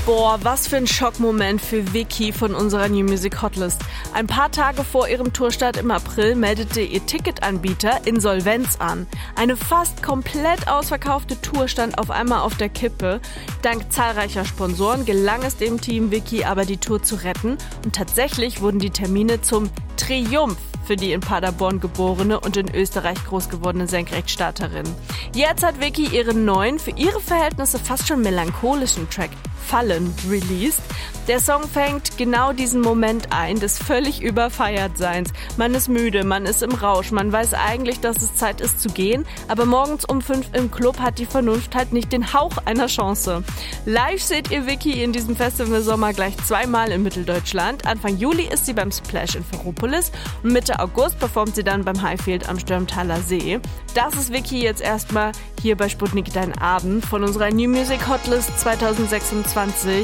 Boah, was für ein Schockmoment für Vicky von unserer New Music Hotlist. Ein paar Tage vor ihrem Tourstart im April meldete ihr Ticketanbieter Insolvenz an. Eine fast komplett ausverkaufte Tour stand auf einmal auf der Kippe. Dank zahlreicher Sponsoren gelang es dem Team Vicky aber, die Tour zu retten. Und tatsächlich wurden die Termine zum Triumph für die in Paderborn geborene und in Österreich groß gewordene Senkrechtstarterin. Jetzt hat Vicky ihren neuen, für ihre Verhältnisse fast schon melancholischen Track Fallen released. Der Song fängt genau diesen Moment ein des völlig Überfeiertseins. Man ist müde, man ist im Rausch, man weiß eigentlich, dass es Zeit ist zu gehen, aber morgens um 5 im Club hat die Vernunft halt nicht den Hauch einer Chance. Live seht ihr Vicky in diesem Festivalsommer gleich zweimal in Mitteldeutschland. Anfang Juli ist sie beim Splash in Ferropolis und Mitte August performt sie dann beim Highfield am Stürmtaler See. Das ist Vicky jetzt erstmal hier bei Sputnik Dein Abend von unserer New Music Hotlist 2026.